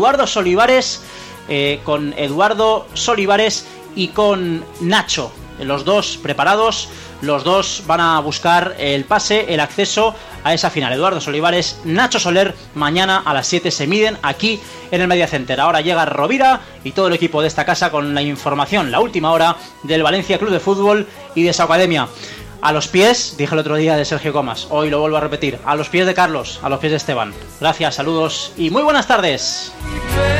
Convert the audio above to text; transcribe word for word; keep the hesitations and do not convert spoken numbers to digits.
Eduardo Solivares, eh, con Eduardo Solivares y con Nacho. Los dos preparados, los dos van a buscar el pase, el acceso a esa final. Eduardo Solivares, Nacho Soler, mañana a las siete se miden aquí en el Media Center. Ahora llega Rovira y todo el equipo de esta casa con la información, la última hora del Valencia Club de Fútbol y de su academia. A los pies, dije el otro día de Sergio Comas, hoy lo vuelvo a repetir, a los pies de Carlos, a los pies de Esteban. Gracias, saludos y muy buenas tardes.